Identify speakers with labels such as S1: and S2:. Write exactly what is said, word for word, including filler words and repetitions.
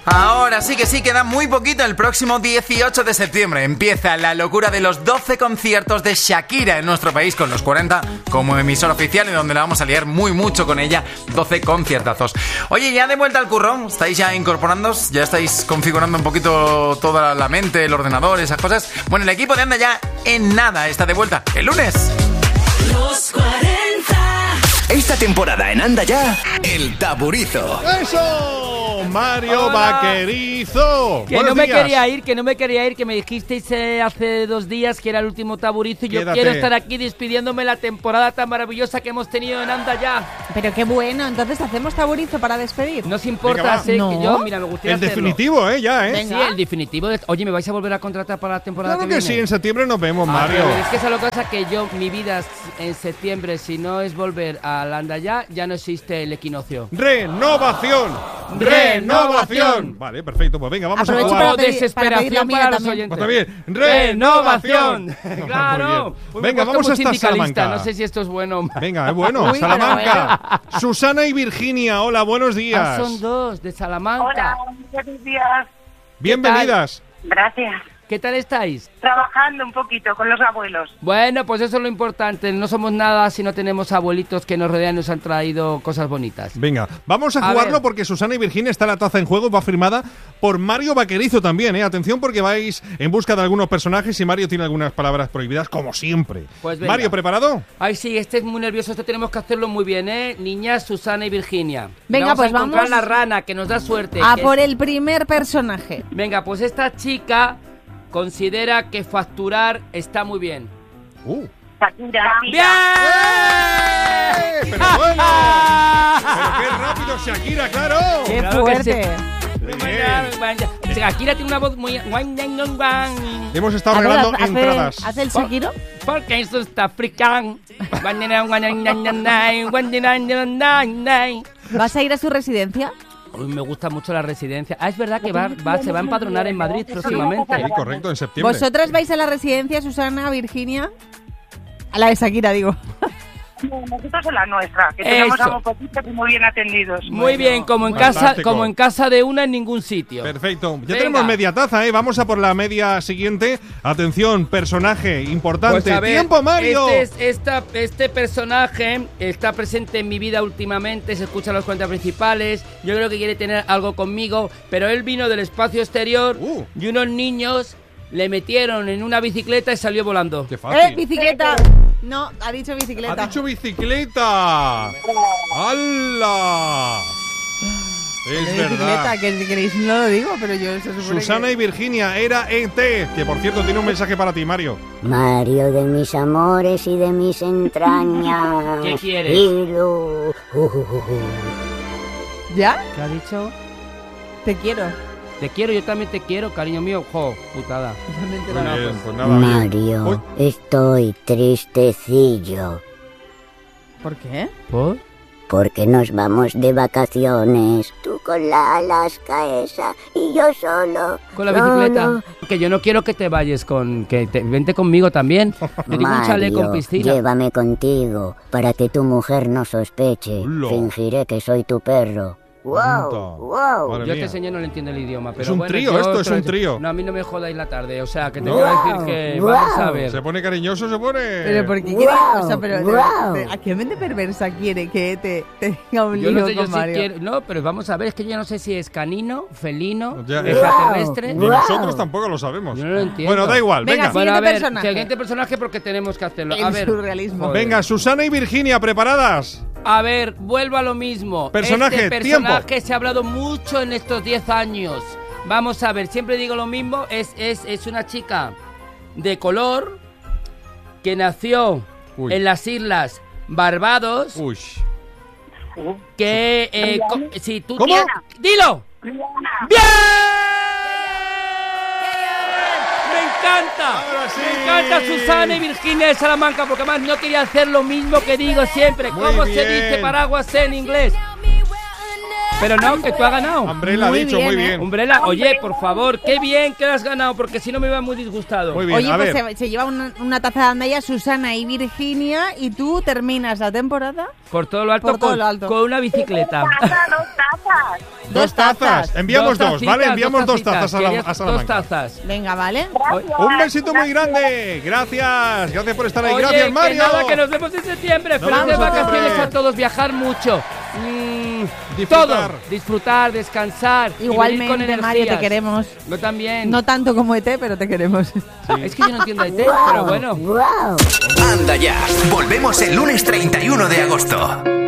S1: Ahora sí que sí, queda muy poquito. El próximo dieciocho de septiembre empieza la locura de los doce conciertos de Shakira en nuestro país, con los cuarenta como emisora oficial, y donde la vamos a liar muy mucho con ella. doce conciertazos. Oye, ya de vuelta al curro, ¿estáis ya incorporándoos? ¿Ya estáis configurando un poquito toda la mente, el ordenador, esas cosas? Bueno, el equipo de Anda Ya en nada está de vuelta el lunes.
S2: Los cuarenta.
S3: Esta temporada en Anda Ya, el Taburizo.
S4: ¡Eso! Mario
S5: Hola.
S4: Vaquerizo.
S5: Que
S4: Buenos
S5: no me
S4: días.
S5: quería ir, que no me quería ir, que me dijisteis eh, hace dos días que era el último Taburizo y yo
S4: Quédate.
S5: quiero estar aquí despidiéndome la temporada tan maravillosa que hemos tenido en Anda Ya.
S6: Pero qué bueno, entonces hacemos Taburizo para despedir.
S5: No os importa,
S4: Venga, va.
S5: sé
S6: No.
S5: que yo, mira, me gustaría
S4: El
S5: hacerlo.
S4: definitivo, ¿eh? Ya, ¿eh?
S5: Sí, el definitivo. De... Oye, ¿me vais a volver a contratar para la temporada
S4: Claro
S5: que
S4: que
S5: viene?
S4: sí, en septiembre nos vemos,
S5: Ah,
S4: Mario.
S5: pero es que esa es la cosa que yo, mi vida en septiembre, si no es volver a Anda Ya, ya no existe el equinoccio.
S4: Renovación.
S5: Renovación.
S4: Vale, perfecto. Pues venga, vamos
S6: Aprovecho
S4: a
S6: para
S4: jugar.
S5: O
S6: pedir-
S5: desesperación
S6: para pedir la
S5: para,
S6: mía
S5: los
S6: también.
S5: oyentes.
S4: Pues también. Renovación.
S5: Claro.
S4: Muy bien.
S5: Pues me he
S4: Venga,
S5: puesto
S4: vamos
S5: muy
S4: hasta
S5: sindicalista,
S4: Salamanca.
S5: no sé si esto es bueno o malo.
S4: Venga, es bueno.
S6: Uy, pero
S4: Salamanca. Susana y Virginia, hola, buenos
S5: Ah,
S4: días.
S5: son dos, de Salamanca.
S7: Hola, buenos días.
S4: Bienvenidas.
S7: Gracias.
S5: ¿Qué tal estáis?
S7: Trabajando un poquito con los abuelos.
S5: Bueno, pues eso es lo importante. No somos nada si no tenemos abuelitos que nos rodean y nos han traído cosas bonitas.
S4: Venga, vamos a,
S5: A
S4: jugarlo
S5: ver.
S4: porque Susana y Virginia está la taza en juego, va firmada por Mario Vaquerizo también, ¿eh? Atención porque vais en busca de algunos personajes y Mario tiene algunas palabras prohibidas, como siempre.
S5: Pues venga.
S4: Mario, ¿preparado?
S5: Ay, sí, este es muy nervioso. Esto tenemos que hacerlo muy bien, ¿eh? Niñas, Susana y Virginia.
S6: Venga,
S5: vamos
S6: pues
S5: a encontrar
S6: vamos
S5: la rana, que nos da suerte.
S6: A
S5: que
S6: por
S5: es-
S6: el primer personaje.
S5: Venga, pues esta chica considera que facturar está muy bien.
S4: Uh.
S7: Shakira.
S5: ¡Bien!
S4: ¡Eh! ¡Pero bueno! ¡Pero qué rápido, Shakira, claro!
S6: ¡Qué
S5: Claro que
S6: fuerte!
S4: Bien.
S5: Shakira tiene una voz muy...
S4: Hemos estado
S6: A ver,
S4: regalando
S6: hace,
S4: entradas.
S6: ¿hace el Shakiro?
S5: Porque eso está africano.
S6: ¿Vas a ir a su residencia?
S5: Uy, me gusta mucho la residencia. Ah, es verdad que va, va- se va a empadronar en Madrid próximamente.
S4: Sí, correcto, en septiembre.
S6: ¿Vosotras vais a la residencia, Susana, Virginia? A la de Shakira, digo.
S7: No, nosotros en la nuestra, que tenemos
S5: Eso.
S7: a muy poquitos y muy bien atendidos.
S5: Muy bien, como en
S4: Fantástico.
S5: casa, como en casa de una en ningún sitio.
S4: Perfecto. Ya
S5: Venga.
S4: tenemos media taza, ¿eh? Vamos a por la media siguiente. Atención, personaje importante.
S5: Pues a ver,
S4: ¡Tiempo, Mario!
S5: Este, es- esta- este personaje está presente en mi vida últimamente, se escucha en los cuentas principales, yo creo que quiere tener algo conmigo, pero él vino del espacio exterior
S4: Uh.
S5: y unos niños le metieron en una bicicleta y salió volando.
S4: ¡Qué
S6: ¡Eh,
S4: fácil!
S6: bicicleta! No, ha dicho bicicleta.
S4: ¡Ha dicho bicicleta! ¡Hala! Es
S6: De bicicleta,
S4: verdad.
S6: que si queréis no lo digo, pero yo se supone
S4: Susana
S6: que...
S4: y Virginia, era E T, que por cierto tiene un mensaje para ti, Mario.
S8: Mario de mis amores y de mis entrañas.
S5: ¿Qué quieres?
S8: Hilo. Uh, uh, uh, uh.
S6: ¿Ya?
S5: ¿Qué ha dicho?
S6: Te quiero.
S5: Te quiero, yo también te quiero, cariño mío. Jo, putada.
S6: No me he enterado.
S4: Muy bien, pues nada, bien.
S8: Mario,
S4: Uy.
S8: estoy tristecillo
S6: ¿Por qué?
S5: ¿Por?
S8: porque nos vamos de vacaciones. Tú con la Alaska esa y yo solo.
S5: Con la
S8: solo.
S5: bicicleta. Que yo no quiero que te vayas con... que te, vente conmigo también. Yo tengo un chalet con
S8: Mario,
S5: piscina.
S8: llévame contigo para que tu mujer no sospeche.
S4: Hola.
S8: Fingiré que soy tu perro.
S4: Anda.
S8: Wow, wow.
S4: Madre
S5: Yo
S4: mía.
S5: este señor no le entiende el idioma, pero
S4: un
S5: bueno,
S4: trío,
S5: yo
S4: esto es
S5: te lo
S4: un
S5: digo.
S4: trío.
S5: No, a mí no me jodáis la tarde, o sea, que te
S4: No.
S5: quiero decir que
S8: Wow.
S5: vamos a ver.
S4: Se pone cariñoso, se pone.
S6: Pero ¿por qué
S8: Guau,
S6: quiere? O sea, pero
S8: guau.
S6: ¿a qué mente perversa quiere que te, te tenga un
S5: Yo
S6: lío
S5: no sé, yo
S6: con
S5: sí
S6: Mario?
S5: quiero... No, pero vamos a ver, es que yo no sé si es canino, felino,
S4: Ya,
S5: extraterrestre.
S4: Ni
S8: Wow.
S4: nosotros tampoco lo sabemos.
S5: Yo no lo entiendo.
S4: Bueno, da igual,
S6: Venga,
S4: venga.
S6: sí.
S5: Bueno, a
S6: Siguiente
S5: ver,
S6: personaje.
S5: siguiente personaje porque tenemos que hacerlo.
S6: El
S5: A ver,
S6: surrealismo.
S5: joder.
S4: Venga, Susana y Virginia, ¿preparadas?
S5: A ver, vuelvo a lo mismo.
S4: Personaje,
S5: este personaje
S4: tiempo.
S5: se ha hablado mucho en estos diez años. Vamos a ver, siempre digo lo mismo. Es, es, es una chica de color que nació
S4: Uy.
S5: en las islas Barbados.
S4: Uy.
S5: Que, eh, co- si tú
S4: ¿Cómo?
S5: tienes- ¡Dilo! ¡Bien! ¡Me encanta!
S4: Ahora sí.
S5: Me encanta Susana y Virginia de Salamanca, porque además no quería hacer lo mismo que digo siempre.
S4: Muy
S5: ¿Cómo se
S4: bien.
S5: dice paraguas en inglés? Pero no, que tú has ganado.
S4: Umbrella ha
S6: Muy
S4: dicho,
S6: bien,
S4: muy
S6: ¿eh?
S4: bien.
S5: Umbrella, oye, por favor, qué bien que lo has ganado, porque si no me iba muy disgustado.
S4: Muy bien,
S6: Oye,
S4: a
S6: pues
S4: ver.
S6: se, se lleva una, una taza de Andaya, Susana y Virginia, y tú terminas la temporada.
S5: Por todo lo alto,
S6: Por todo
S5: con,
S6: lo alto.
S5: con una bicicleta.
S7: Taza, dos tazas.
S4: Dos tazas. Enviamos dos,
S5: tacitas,
S4: ¿vale? Enviamos dos
S5: tacitas,
S4: tazas a, la,
S5: querías
S4: a
S5: Dos
S4: Salamanca.
S5: tazas.
S6: Venga, ¿vale?
S7: Gracias.
S4: Un besito muy grande. Gracias. Gracias por estar ahí.
S5: Oye,
S4: Gracias,
S5: que
S4: Mario.
S5: nada, que nos vemos en septiembre.
S4: Nos
S5: Felices
S4: vemos en
S5: vacaciones
S4: septiembre.
S5: a todos, viajar mucho. Mm,
S4: Disfrutar.
S5: Todo. Disfrutar, descansar. y venir con
S6: Igualmente, Mario, te
S5: energías.
S6: queremos.
S5: Yo también.
S6: No tanto como E T, pero te queremos.
S5: Es que yo no entiendo de té, pero bueno.
S8: Wow.
S3: Anda ya. Volvemos el lunes treinta y uno de agosto.